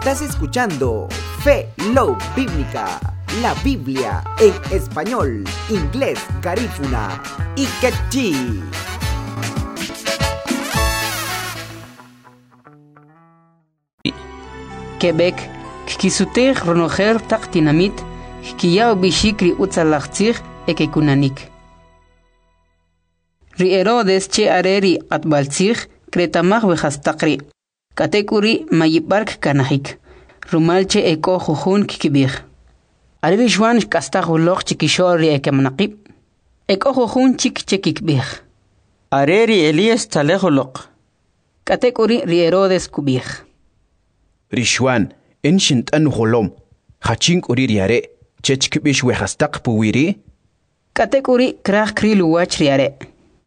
Estás escuchando Fe Love Bíblica, la Biblia en español, inglés, garífuna y quechí. Quebec, kisuteg ronoger tak dinamit, kiyao bishikri utzalachtzig ekekunanik. Ri Herodes che areri atbaltzig, kretamag vejastakri. Katekuri mayibark kanahik. Rumalche eko jujun kikibig. Areri shwan kastagulok chikishori ekemnaqib. Eko jujun chik chekikbig. Areri Elias talejolok. Katekuri ri Herodes kubig. Rishwan, enshint an holom. Hachink uri riare. Chechkibish wehastak puwiri. Katekuri krach krilu wach riare.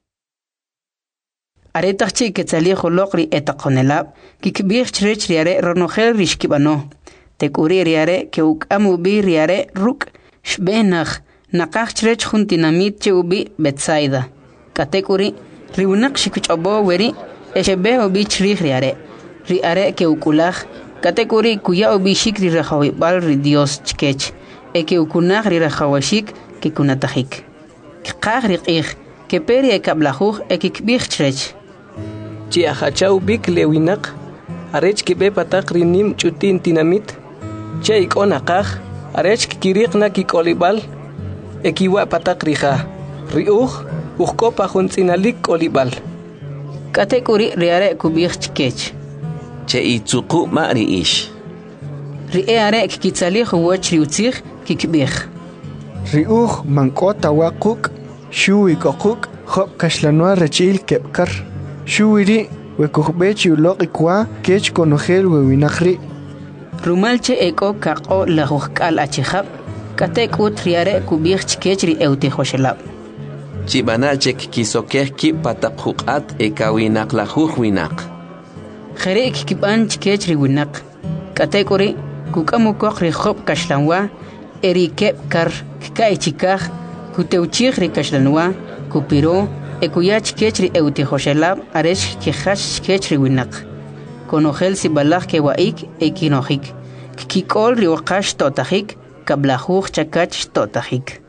Aretachchi ketzalijo lokri etakonelab, kikbich chrech riare ronogel rishkibano. Tekuri riare ke ukamu bi riare ruk shbenach nakach chrech juntinamit che ubi Betsaida. Katekuri riunak shikuchobo weri eshebe ubi chrich riare. Riare ke ukulach katekuri kuya ubi shikri rehawibal ri Dios chkech. Eke ukunach ri rehawashik ke kunatahik. Kikach rikich ke peri ekablajuj ekikbich chrech. Chi achachau bik lewinak, arech kibe patak rinim chutin tinamit, che ikonakaj, arech kikirik na kikolibal, ekiwa patak rija, riuj, ujkopa junzinalik kolibal. Katekuri riare kubich chkech. Che itzuku ma riish. Riare kikitzalij uwach riutzig kikbich. Riuj mankota wakuk, shui kokuk, hop kashlanua rechil kepkar. Shuiri wekujbechi ulokikwa kech konogel wewinakri. Rumalche eko kako lajujkal achijab, katekut riare kubich chkechri eutijoshelab. Chibanachek kisokeh ki patakhukat ekawinak lajuj winak. Jere kikiban chkechri winak. Katekuri kukamukok rijob kashlanwa, erikep kar kikaichikaj, kuteuchig rikashlanwa, kupiro, ekuyach kechri eutijoshelab aresh kihash kechri winak. Konogel sibalaj kewaik ekinojik. Kikol riwakash totajik, kablajuj chakach totajik.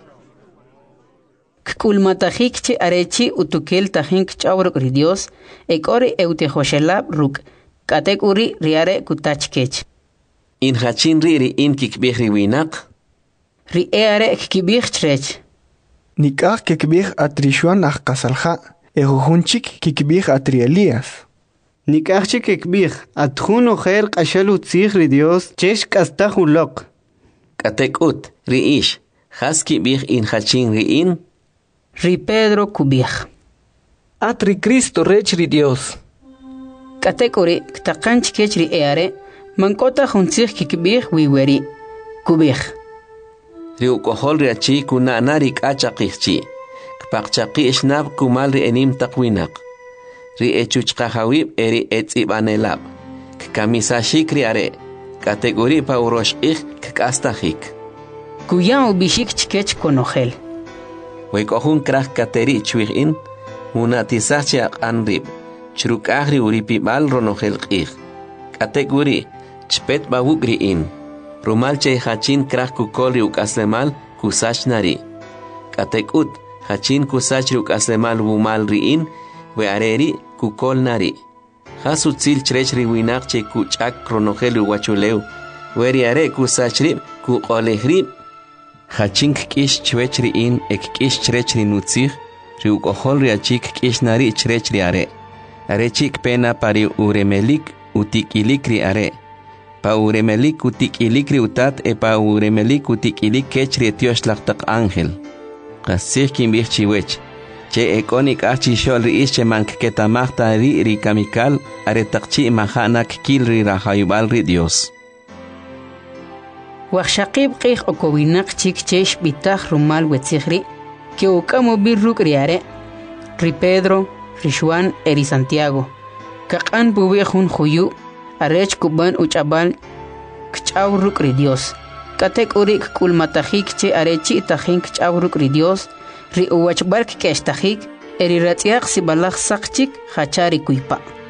Kkulmatajik che arechi utukel tajink chawrok ri Dios, ekori eutijoshelab ruk. Katekuri riare kutach kech. In hachin riri in kikbih winak. Ri eare kikibih chrech. Nikah kikbih atrishuan kasalja, ejujunchik kikbih atri Elías. Nikahchi kikbih atjun ojer kashalu tzigri Dios chesh kastajulok. Katekut riish, has kibih in hachin riin. Ri Pedro kubih. Atri Cristo rechri Dios. Katekuri ktakanch kechri eare, mankota juntzig kikbih wiweri. Kubih. Riu kohol riachi kuna narik achaqihchi. Kpaqchaqi ishnab kumal ri enim taqwinak. Ri echuchqahawib eri etzibanelab. Kamisashik riare. Kategori pa uroshqih kastahik. Kuya ubishik chkech konogel. Wekohun krah kateri chwihin. Munatisachi anrib. Chrukahri uripibal ronogel qih. Kategori chpet bawugri in. Rumalche hachin krah kukol ukaslemal kusach nari. Katekut hachin kusach ukaslemal wumal riin we areri kukol nari. Hasutzil chrech riwinak che kuchak kronogel wachuleu. Weri are kusach rib kukoleh hachin kish chwech riin ek kish chrech rinutzig riukohol riachik kish nari chrech riare. Arechik pena pari uremelik utikilik riare. Pa uremelik utik ilikri utat e pa uremelik utik ilik kechri etios lachtak ángel. Kasih kimbich chiwech. Che ekonik achi shol ri ische mank ketamachta ri kamikal aretakchi mahanak kil ri rahayubal ri Dios. Wachshaqib qih okowinak chik chesh bitach rumal wetzigri, que ukamo birruk riare. Ri Pedro, ri Juan eri Santiago. Kakan bubejun juyu. Arech kuban uchabal kchawruk ri Dios. Katek urik kulmatajik che arechi tajin kchawruk ri Dios. Ri uwachbark keshtajik eri ratiaq sibalaj sakchik hachari kuipa.